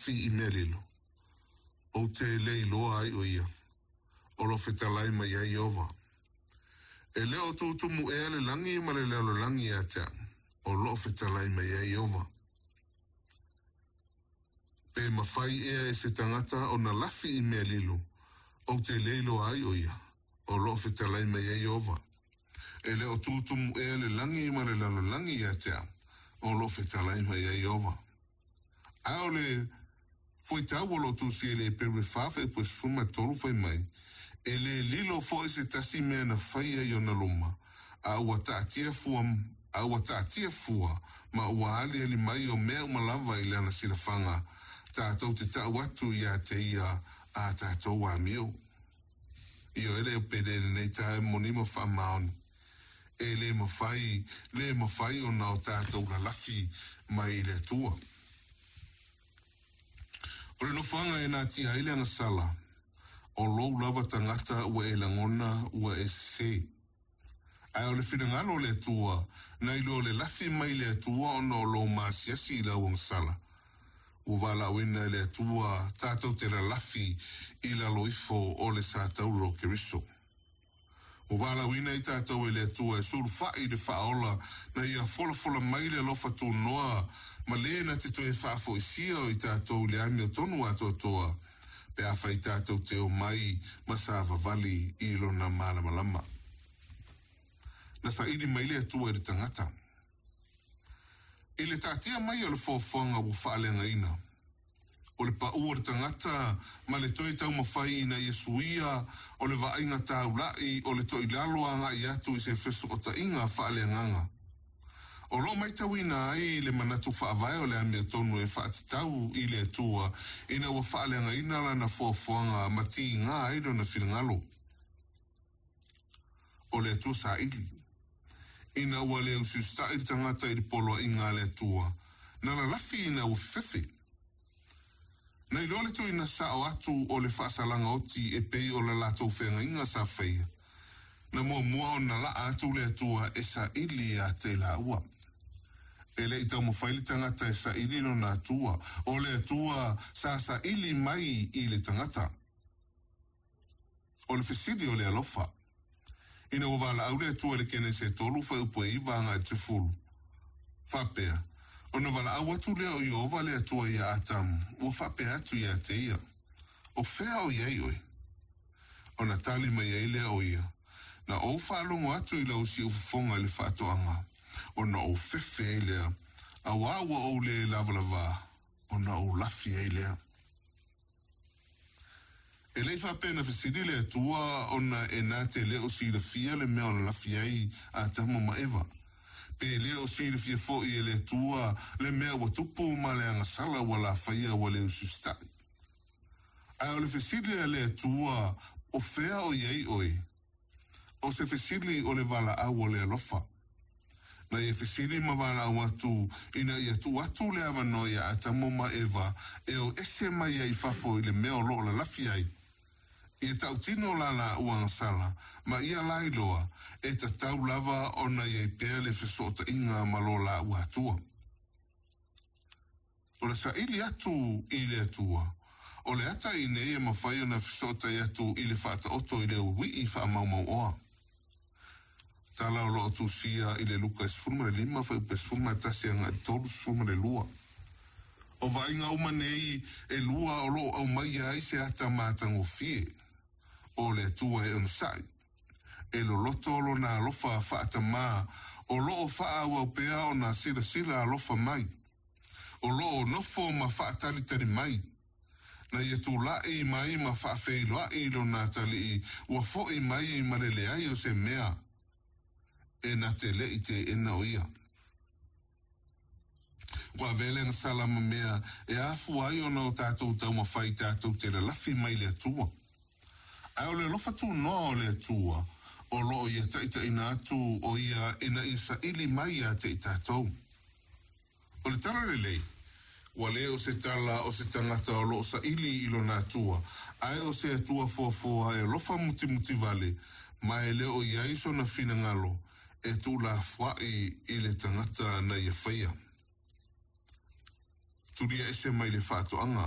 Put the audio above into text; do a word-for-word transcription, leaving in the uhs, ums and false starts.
lafi i mea lilo. O te lei loa ai o ia. O lo fetalai mai ai ova. E leo tutumu e ale langi ma le leo langi a tea. O lo fetalai mai ai ova. Pe mawhai ea e se tangata o na lafi i mea lilo. O te lei loa ai o ia. O lo fetalai mai ai ova. E leo tutumu e ale langi ma le leo langi a tea. O lo fetalai mai ai ova. Ao le foi tau o lo tu si ele peru fafe e pues fuma tolu fai mai. Ele lilo foi se tasi mea na fai ai o na luma. A ua taatia fua, a ua taatia fua, ma ua ali ali mai o mea umalava i leana silafanga. Tātou te tau atu ia te ia a tātou a mio. Io ele o pedene nei tae monimo wha maoni. E le mawhai, le mawhai o nao tātou la lafi mai le tua. O le nofanga e nā tia ele anga sala. O lou lava tangata ua e langona ua e se. Ai o le whingalo le tua, na ilo le lafi mai le tua o no lo maasiasi i lau ang sala. Ua wala wina le tua tātou te la lafi i la loifo o le sātau ro keriso. Ua wala wina i tātou e le tua e suru whai le whaola na ia fola fola mai le lofa tū noa ma le na te toe whaafo i sia o i tātou le ami o tonu ato toa. Pe awhai tātou te o mai ma sa vavali i lona malama lama. Na sa ili mai le tua i le tangata. I le tātia mai o le fōwhanga o whaalenga ina. O le pa ua le tangata ma le toi tau mawhai ina Iesuia o le vainga tau lai o le toi laloa nga i atu i se feso o ta inga whaalenganga. O lo mai tau ina ai le manatu whaavai o le amia tonu e whaatitau i le tua ina ua whaalenga ina la na fōwhanga mati ngā aido na whiringalo. O le tua sa ili. Ina ua leo susta i tangata i polo i ngā le tua. Na la lafi ina ua fefe. Na i lole tu ina sa o atu o le whaasalanga oti e pei o le latou whenga inga sa whea. Na mua mua o na la atu le tua e sa ili a te la ua. E le itau mo whaile tangata e sa ili no na tua. O le tua sa sa ili mai i le tangata. O le fesili o le alofa. Ina o wala au le tua le kene se tolu whai upo e iwa anga te fulu. Whapea. O na wala au atu leo i ova le atua ia atamu. O whapea atu ia te ia. O whea o iei oi. O na tali mai ei lea o ia. Na o whalongo atu i lau si ufufonga le whaatoanga. O na o fefe ei lea. A wawa o le lavalava. O na o lafi ei lea. E lei whapena whesiri le atua o na e nā te leo si le fia le mea o na lafi ei a tamo ma ewa. Pe leo si le fia fo i le atua le mea wa tupu ma le anga sala wa la whaia wa leo sustai. Ai o le whesiri le atua o whea o iei oi. O se whesiri o le wala au o le alofa. Na e whesiri ma wala au atu ina i atu atu le awanoia a tamo ma ewa e o ese mai ai fafo i le mea o loo la lafi ai. I tau tino la la uanga sala, ma ia lai loa, e ta tau lava o na iei pēr le whesota inga ma lo la ua atua. O le sa ili atu i le atua, o le ata i ne ia mawhai o na whesota i atu i le whaata oto i le ui i wha mau mau oa. Tala o lo atu sia i le luka e sfurma le lima whai upe sfurma tasi anga i tolu sfurma le lua. O vainga umanei e lua o lo au mai ai se ata mātango fie. O le tua e onusai. E lo loto lo na alofa whaata mā. O lo o wha au au pea o na sila sila alofa mai. O lo o nofo ma whaatari tari mai. Na ia tu lai mai ma whaafei loa i lo na tali i ua fo i mai i marele ai o se mea. E na te le i te ena o ia. Wa vele ng salama mea e afu ai o na o tātou tau ma whai tātou te la lafi mai le atua. Ai o le lofa tu no o le atua, o lo ia taita ina atu o ia ina isa ili mai a te tātou. O le tala le lei, wa le o se tala o se tangata o lo sa ili ilo na atua, ai o se atua fōfōa e lofa muti muti vale, ma e le o ia iso na fina ngalo, e tu la fwai i le tangata na ia whaia. Turia ese mai le whātoanga.